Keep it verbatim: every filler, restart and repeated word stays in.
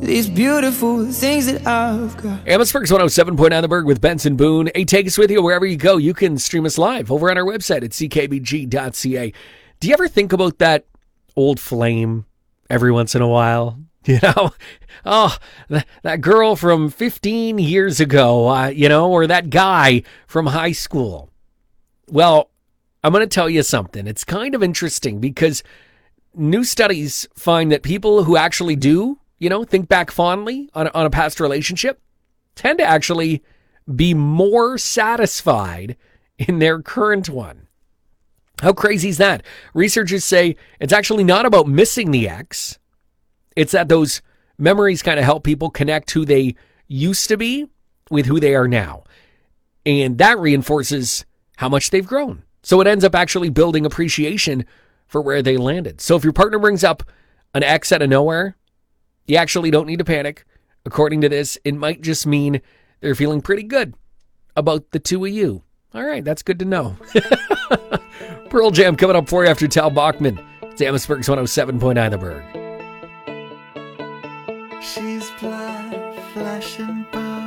these beautiful things that I've got. Amherstburg's one oh seven point nine The Berg with Benson Boone. Hey, take us with you wherever you go. You can stream us live over on our website at c k b g dot c a. Do you ever think about that old flame every once in a while? You know, oh, that, that girl from fifteen years ago, uh, you know, or that guy from high school. Well, I'm going to tell you something. It's kind of interesting because new studies find that people who actually do, you know, think back fondly on a, on a past relationship tend to actually be more satisfied in their current one. How crazy is that? Researchers say it's actually not about missing the ex. It's that those memories kind of help people connect who they used to be with who they are now. And that reinforces how much they've grown. So it ends up actually building appreciation for where they landed. So if your partner brings up an ex out of nowhere, you actually don't need to panic. According to this, it might just mean they're feeling pretty good about the two of you. All right, that's good to know. Pearl Jam coming up for you after Tal Bachman. It's Amherstburg's one oh seven point nine The Berg. She's black, flashing,